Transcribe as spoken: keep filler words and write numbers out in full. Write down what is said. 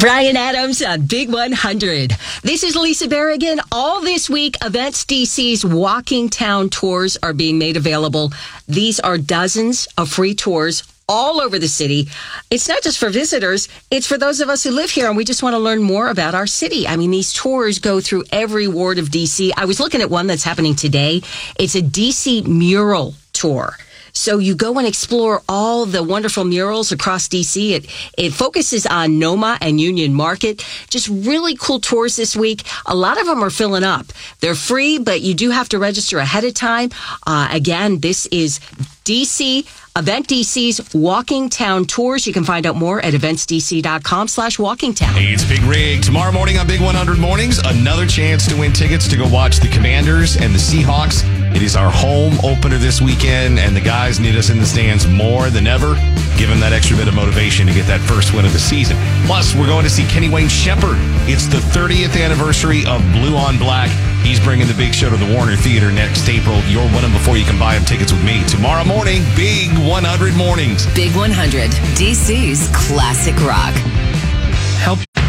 Brian Adams on Big one hundred. This is Lisa Berrigan. All this week, Events D C's Walking Town tours are being made available. These are dozens of free tours all over the city. It's not just for visitors, it's for those of us who live here and we just want to learn more about our city. I mean, these tours go through every ward of D C. I was looking at one that's happening today. It's a D C mural tour. So you go and explore all the wonderful murals across D C. It it focuses on Noma and Union Market. Just really cool tours this week. A lot of them are filling up. They're free, but you do have to register ahead of time. Uh, again, this is D C, Event D C's Walking Town Tours. You can find out more at eventsdc.com slash walking town. Hey, it's Big Rig. Tomorrow morning on Big one hundred Mornings, another chance to win tickets to go watch the Commanders and the Seahawks. It is our home opener this weekend, and the guys need us in the stands more than ever. Give them that extra bit of motivation to get that first win of the season. Plus, we're going to see Kenny Wayne Shepherd. It's the thirtieth anniversary of Blue on Black. He's bringing the big show to the Warner Theater next April. You'll win them before you can buy them tickets with me. Tomorrow morning, Big one hundred Mornings. Big one hundred, D C's classic rock. Help.